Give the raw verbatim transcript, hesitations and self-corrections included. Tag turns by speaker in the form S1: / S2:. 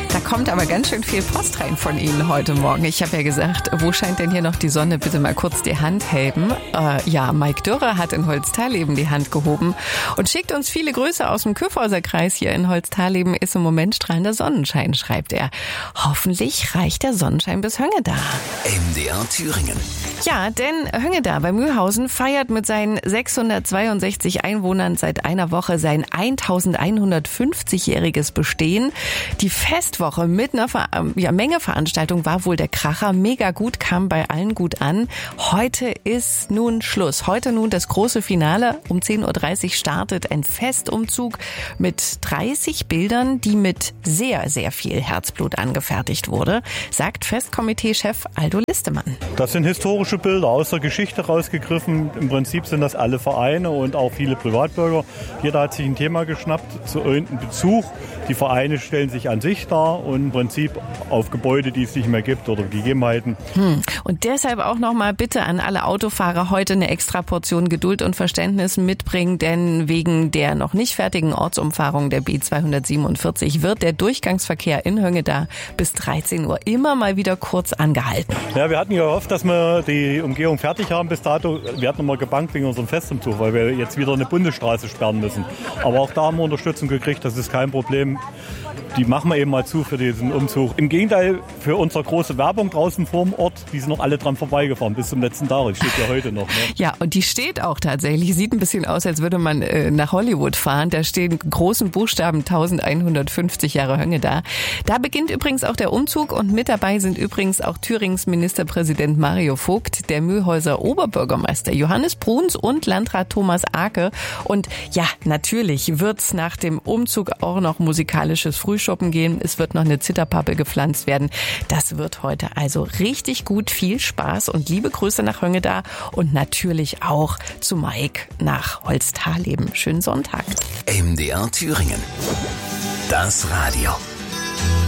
S1: Da kommt aber ganz schön viel Post rein von Ihnen heute Morgen. Ich habe ja gesagt, wo scheint denn hier noch die Sonne? Bitte mal kurz die Hand heben. Äh, ja, Mike Dürre hat in Holzthaleben die Hand gehoben und schickt uns viele Grüße aus dem Kyffhäuser Kreis. Hier in Holzthaleben ist im Moment strahlender Sonnenschein, schreibt er. Hoffentlich reicht der Sonnenschein bis Höngeda.
S2: M D R Thüringen.
S1: Ja, denn Höngeda bei Mühlhausen feiert mit seinen sechshundertzweiundsechzig Einwohnern seit einer Woche sein eintausendeinhundertfünfzigjähriges Bestehen. Die Festwoche mit einer Ver- ja, Menge Veranstaltungen war wohl der Kracher. Mega gut, kam bei allen gut an. Heute ist nun Schluss. Heute nun das große Finale. Um zehn Uhr dreißig startet ein Festumzug mit dreißig Bildern, die mit sehr, sehr viel Herzblut angefertigt wurde, sagt Festkomitee-Chef Aldo Listemann.
S3: Das sind historische Bilder aus der Geschichte rausgegriffen. Im Prinzip sind das alle Vereine und auch viele Privatbürger. Jeder hat sich ein Thema geschnappt zu irgendeinem Bezug. Die Vereine stellen sich an sich dar und im Prinzip auf Gebäude, die es nicht mehr gibt oder Gegebenheiten.
S1: Hm. Und deshalb auch nochmal bitte an alle Autofahrer heute eine extra Portion Geduld und Verständnis mitbringen, denn wegen der noch nicht fertigen Ortsumfahrung der B zweihundertsiebenundvierzig wird der Durchgangsverkehr in Höngeda bis dreizehn Uhr immer mal wieder kurz angehalten.
S3: Ja, wir hatten ja gehofft, dass wir die Umgehung fertig haben bis dato. Wir hatten nochmal gebankt wegen unserem Festumzug, weil wir jetzt wieder eine Bundesstraße sperren müssen. Aber auch da haben wir Unterstützung gekriegt, das ist kein Problem. Die machen wir eben mal zu für diesen Umzug. Im Gegenteil, für unsere große Werbung draußen vorm Ort, die sind noch alle dran vorbeigefahren, bis zum letzten Tag. Die steht ja heute noch. Ne?
S1: Ja, und die steht auch tatsächlich. Sieht ein bisschen aus, als würde man äh, nach Hollywood fahren. Da stehen großen Buchstaben eintausendeinhundertfünfzig Jahre Höngeda. Da beginnt übrigens auch der Umzug und mit dabei sind übrigens auch Thürings Ministerpräsident Mario Vogt, der Mühlhäuser Oberbürgermeister Johannes Bruns und Landrat Thomas Arke. Und ja, natürlich wird's nach dem Umzug auch noch musikalisches Frühschoppen gehen. Es wird noch eine Zitterpappel gepflanzt werden. Das wird heute also richtig gut. Viel Spaß und liebe Grüße nach Höngeda und natürlich auch zu Mike nach Holzthaleben. Schönen Sonntag.
S2: M D R Thüringen. Das Radio.